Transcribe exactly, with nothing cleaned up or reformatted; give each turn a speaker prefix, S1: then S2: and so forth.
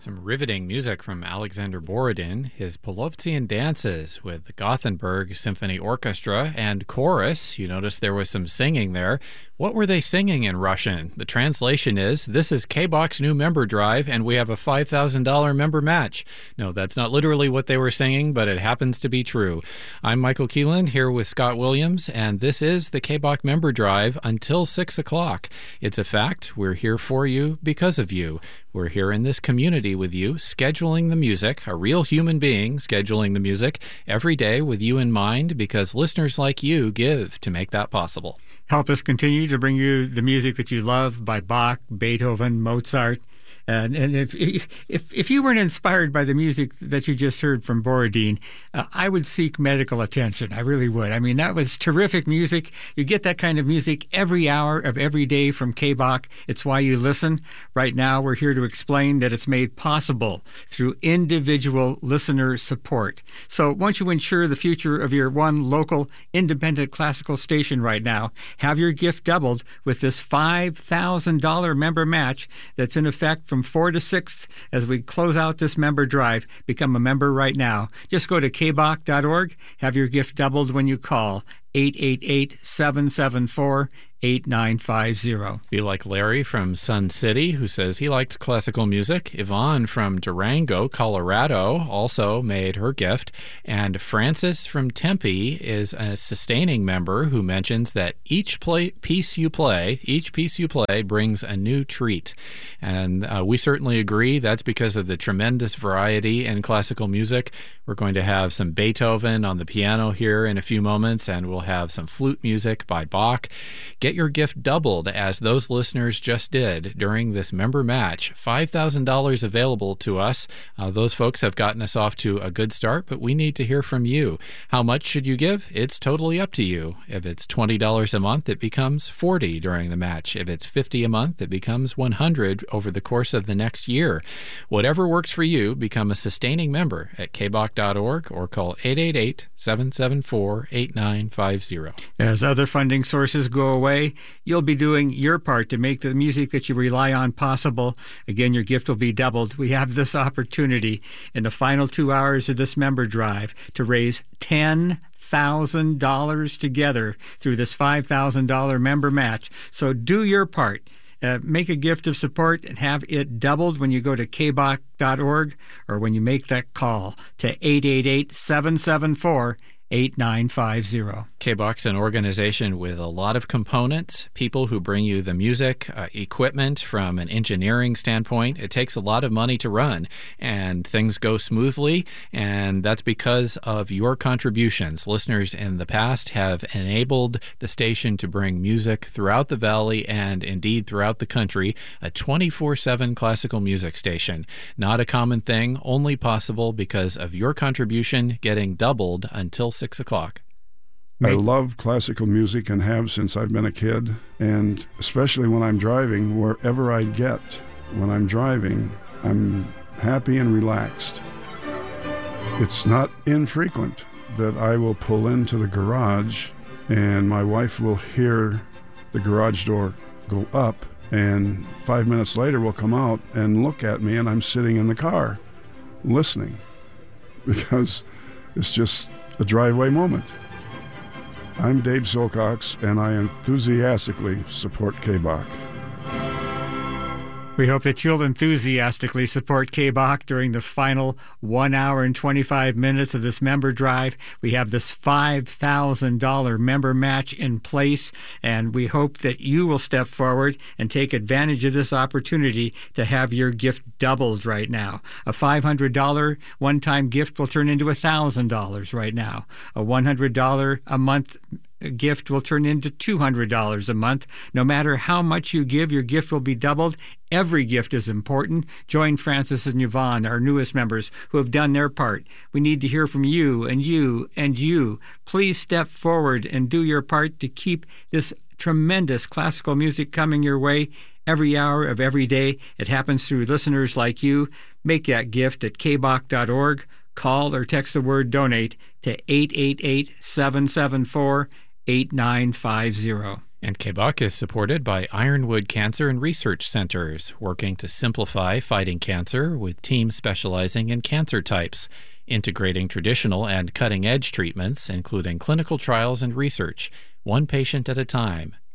S1: Some riveting music from Alexander Borodin, his Polovtsian dances with the Gothenburg Symphony Orchestra and chorus. You notice there was some singing there. What were they singing in Russian? The translation is, this is K-Box new member drive, and we have a five thousand dollars member match. No, that's not literally what they were singing, but it happens to be true. I'm Michael Keelan here with Scott Williams, and this is the K-Box member drive until six o'clock. It's a fact. We're here for you because of you. We're here in this community with you, scheduling the music, a real human being scheduling the music every day with you in mind, because listeners like you give to make that possible.
S2: Help us continue to bring you the music that you love by Bach, Beethoven, Mozart. And, and if, if if you weren't inspired by the music that you just heard from Borodin, uh, I would seek medical attention. I really would. I mean, that was terrific music. You get that kind of music every hour of every day from K-Box. It's why you listen. Right now, we're here to explain that it's made possible through individual listener support. So once you ensure the future of your one local independent classical station right now, have your gift doubled with this five thousand dollars member match that's in effect from four to six as we close out this member drive. Become a member right now. Just go to k box dot org. Have your gift doubled when you call eight eight eight, seven seven four, eight nine five zero.
S1: Be like Larry from Sun City, who says he likes classical music. Yvonne from Durango, Colorado, also made her gift. And Francis from Tempe is a sustaining member who mentions that each play, piece you play, each piece you play brings a new treat. And uh, we certainly agree. That's because of the tremendous variety in classical music. We're going to have some Beethoven on the piano here in a few moments, and we'll have some flute music by Bach. Get your gift doubled, as those listeners just did during this member match. five thousand dollars available to us. Uh, those folks have gotten us off to a good start, but we need to hear from you. How much should you give? It's totally up to you. If it's twenty dollars a month, it becomes forty dollars during the match. If it's fifty dollars a month, it becomes one hundred dollars over the course of the next year. Whatever works for you, become a sustaining member at k box dot org or call eight eight eight, seven seven four, eight nine five zero.
S2: As other funding sources go away, you'll be doing your part to make the music that you rely on possible. Again, your gift will be doubled. We have this opportunity in the final two hours of this member drive to raise ten thousand dollars together through this five thousand dollars member match. So do your part. Uh, make a gift of support and have it doubled when you go to k box dot org or when you make that call to eight eight eight, seven seven four, eight nine five zero.
S1: K-Box, an organization with a lot of components, people who bring you the music, uh, equipment from an engineering standpoint. It takes a lot of money to run, and things go smoothly, and that's because of your contributions. Listeners in the past have enabled the station to bring music throughout the valley and indeed throughout the country, a twenty-four seven classical music station. Not a common thing, only possible because of your contribution getting doubled until six o'clock.
S3: I love classical music and have since I've been a kid, and especially when I'm driving, wherever I get when I'm driving, I'm happy and relaxed. It's not infrequent that I will pull into the garage and my wife will hear the garage door go up, and five minutes later will come out and look at me, and I'm sitting in the car listening because it's just a driveway moment. I'm Dave Silcox, and I enthusiastically support K-Box.
S2: We hope that you'll enthusiastically support K-Box during the final one hour and twenty-five minutes of this member drive. We have this five thousand dollars member match in place, and we hope that you will step forward and take advantage of this opportunity to have your gift doubled right now. A five hundred dollars one-time gift will turn into one thousand dollars right now. A one hundred dollars a month gift will turn into two hundred dollars a month. No matter how much you give, your gift will be doubled. Every gift is important. Join Francis and Yvonne, our newest members, who have done their part. We need to hear from you and you and you. Please step forward and do your part to keep this tremendous classical music coming your way every hour of every day. It happens through listeners like you. Make that gift at k box dot org. Call or text the word donate to eight eight eight, seven seven four, eight nine five zero.
S1: And K B U C is supported by Ironwood Cancer and Research Centers, working to simplify fighting cancer with teams specializing in cancer types, integrating traditional and cutting-edge treatments, including clinical trials and research, one patient at a time.